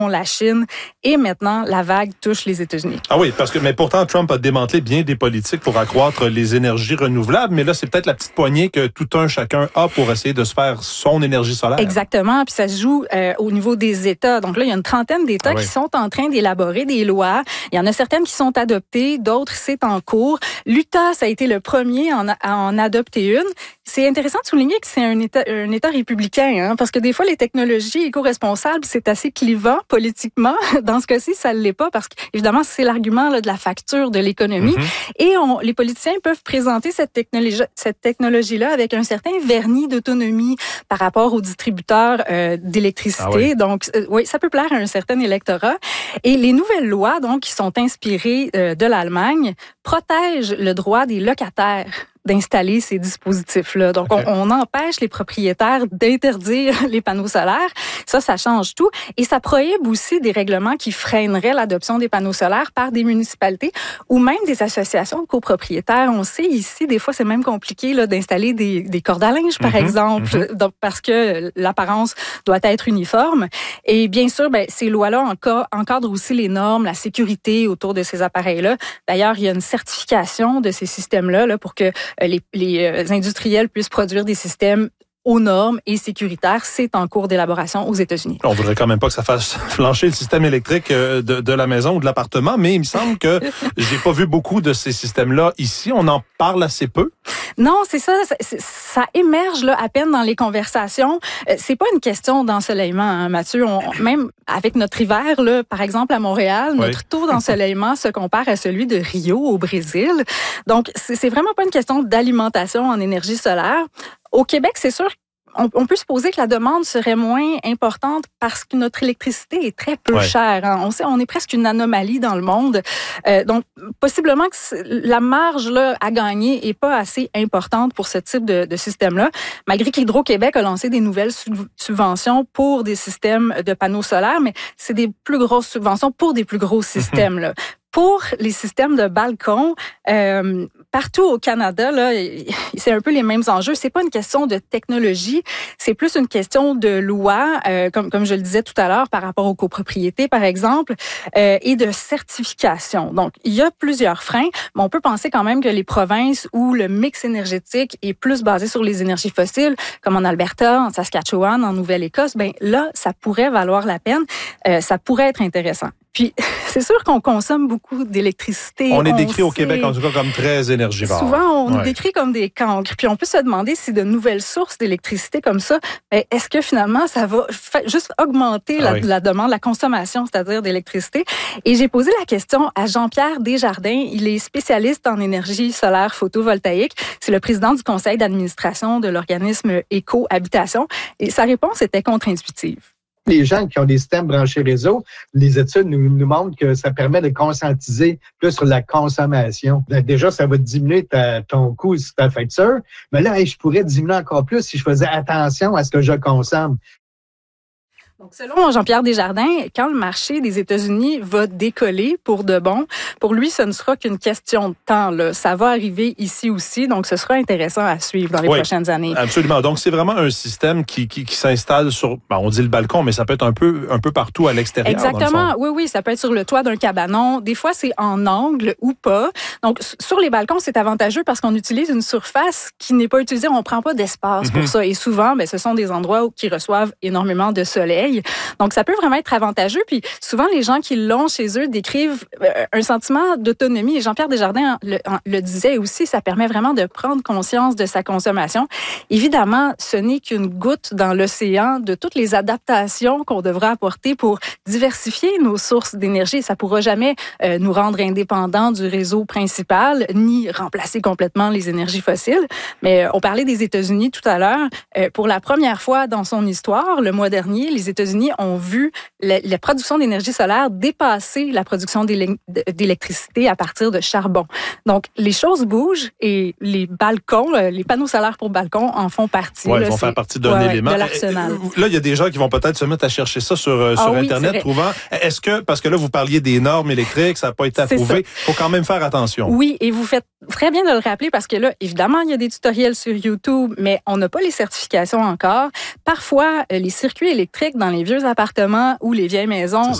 la Chine et maintenant la vague touche les États-Unis. Ah oui, mais pourtant Trump a démantelé bien des politiques pour accroître les énergies renouvelables, mais là c'est peut-être la petite poignée que tout un chacun a pour essayer de se faire son énergie solaire. Exactement, puis ça se joue au niveau des États. Donc là, il y a une trentaine d'États qui sont en train d'élaborer des lois. Il y en a certaines qui sont adoptées, d'autres c'est en cours. L'Utah, ça a été le premier à en adopter une. C'est intéressant de souligner que c'est un État républicain, parce que des fois, les technologies éco-responsables, c'est assez clivant politiquement. Dans ce cas-ci, ça ne l'est pas parce qu'évidemment, c'est l'argument là, de la facture de l'économie. Et les politiciens peuvent présenter cette technologie-là avec un certain vernis d'autonomie par rapport aux distributeurs d'électricité. Ah oui. Donc, oui, ça peut plaire à un certain électorat. Et les nouvelles lois, donc, qui sont inspirées de l'Allemagne, protègent le droit des locataires d'installer ces dispositifs-là. Donc, on empêche les propriétaires d'interdire les panneaux solaires. Ça change tout. Et ça prohibe aussi des règlements qui freineraient l'adoption des panneaux solaires par des municipalités ou même des associations de copropriétaires. On sait ici, des fois, c'est même compliqué là, d'installer des cordes à linge, par exemple, donc, parce que l'apparence doit être uniforme. Et bien sûr, ces lois-là encadrent aussi les normes, la sécurité autour de ces appareils-là. D'ailleurs, il y a une certification de ces systèmes-là là, pour que les industriels puissent produire des systèmes aux normes et sécuritaires. C'est en cours d'élaboration aux États-Unis. On voudrait quand même pas que ça fasse flancher le système électrique de la maison ou de l'appartement, mais il me semble que j'ai pas vu beaucoup de ces systèmes-là ici. On en parle assez peu. Non, c'est ça. Ça émerge là, à peine dans les conversations. C'est pas une question d'ensoleillement, Mathieu. Même avec notre hiver, là, par exemple à Montréal, notre taux d'ensoleillement se compare à celui de Rio au Brésil. Donc, c'est vraiment pas une question d'alimentation en énergie solaire. Au Québec, c'est sûr on peut supposer que la demande serait moins importante parce que notre électricité est très peu chère. On sait, on est presque une anomalie dans le monde. Donc, possiblement que la marge là, à gagner est pas assez importante pour ce type de système-là, malgré qu'Hydro-Québec a lancé des nouvelles subventions pour des systèmes de panneaux solaires, mais c'est des plus grosses subventions pour des plus gros systèmes. Là. Pour les systèmes de balcons, partout au Canada, là, c'est un peu les mêmes enjeux. C'est pas une question de technologie, c'est plus une question de loi, comme je le disais tout à l'heure, par rapport aux copropriétés, par exemple, et de certification. Donc, il y a plusieurs freins, mais on peut penser quand même que les provinces où le mix énergétique est plus basé sur les énergies fossiles, comme en Alberta, en Saskatchewan, en Nouvelle-Écosse, là, ça pourrait valoir la peine, ça pourrait être intéressant. Puis, c'est sûr qu'on consomme beaucoup d'électricité. On est décrit au Québec, en tout cas, comme très énergivore. Souvent, on est décrit comme des cancres. Puis, on peut se demander si de nouvelles sources d'électricité comme ça, est-ce que finalement, ça va juste augmenter la demande, la consommation, c'est-à-dire d'électricité? Et j'ai posé la question à Jean-Pierre Desjardins. Il est spécialiste en énergie solaire photovoltaïque. C'est le président du conseil d'administration de l'organisme Éco-Habitation. Et sa réponse était contre-intuitive. Les gens qui ont des systèmes branchés réseau, les études nous montrent que ça permet de conscientiser plus sur la consommation. Déjà, ça va diminuer ton coût sur ta facture, mais là, je pourrais diminuer encore plus si je faisais attention à ce que je consomme. Donc, selon Jean-Pierre Desjardins, quand le marché des États-Unis va décoller pour de bon, pour lui, ce ne sera qu'une question de temps. Là. Ça va arriver ici aussi, donc ce sera intéressant à suivre dans les prochaines années. Absolument. Donc, c'est vraiment un système qui s'installe sur, on dit le balcon, mais ça peut être un peu partout à l'extérieur. Exactement. Oui, ça peut être sur le toit d'un cabanon. Des fois, c'est en angle ou pas. Donc, sur les balcons, c'est avantageux parce qu'on utilise une surface qui n'est pas utilisée. On ne prend pas d'espace pour ça. Et souvent, ce sont des endroits qui reçoivent énormément de soleil. Donc, ça peut vraiment être avantageux. Puis, souvent, les gens qui l'ont chez eux décrivent un sentiment d'autonomie. Et Jean-Pierre Desjardins le disait aussi, ça permet vraiment de prendre conscience de sa consommation. Évidemment, ce n'est qu'une goutte dans l'océan de toutes les adaptations qu'on devra apporter pour diversifier nos sources d'énergie. Ça ne pourra jamais nous rendre indépendants du réseau principal, ni remplacer complètement les énergies fossiles. Mais on parlait des États-Unis tout à l'heure. Pour la première fois dans son histoire, le mois dernier, les États-Unis ont vu la production d'énergie solaire dépasser la production d'électricité à partir de charbon. Donc, les choses bougent et les balcons, les panneaux solaires pour balcons en font partie. Oui, ils vont faire partie d'un élément. De l'arsenal. Là, il y a des gens qui vont peut-être se mettre à chercher ça sur Internet, trouvant. Est-ce que, parce que là, vous parliez des normes électriques, ça n'a pas été approuvé, il faut quand même faire attention. Oui, et vous faites Très bien de le rappeler parce que là, évidemment, il y a des tutoriels sur YouTube, mais on n'a pas les certifications encore. Parfois, les circuits électriques dans les vieux appartements ou les vieilles maisons